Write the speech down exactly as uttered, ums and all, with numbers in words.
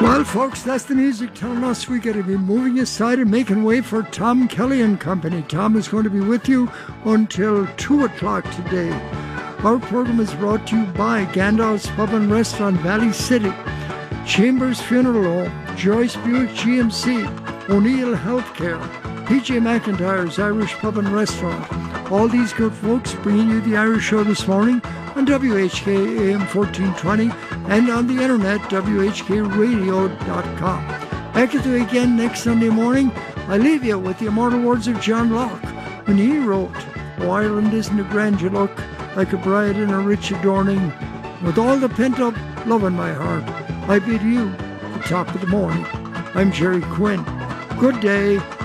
Well, folks, that's the music telling us we got to be moving aside and making way for Tom Kelly and Company. Tom is going to be with you until two o'clock today. Our program is brought to you by Gandalf's Pub and Restaurant, Valley City, Chambers Funeral Home, Joyce Buick G M C, O'Neill Healthcare, P J McIntyre's Irish Pub and Restaurant. All these good folks bringing you the Irish Show this morning on W H K A M fourteen twenty and on the internet, W H K radio dot com. Back at you again next Sunday morning. I leave you with the immortal words of John Locke when he wrote, "Oh, Ireland isn't a grand you look, like a bride in a rich adorning. With all the pent-up love in my heart, I bid you the top of the morning." I'm Jerry Quinn. Good day.